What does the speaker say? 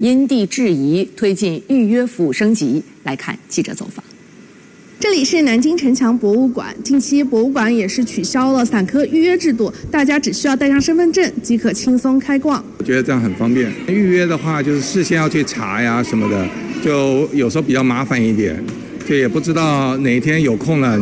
因地制宜推进预约服务升级。来看记者走访。 这里是南京城墙博物馆，近期博物馆也是取消了散客预约制度，大家只需要带上身份证即可轻松开逛。 我觉得这样很方便。预约的话，就是事先要去查呀什么的，就有时候比较麻烦一点，就也不知道哪一天有空了。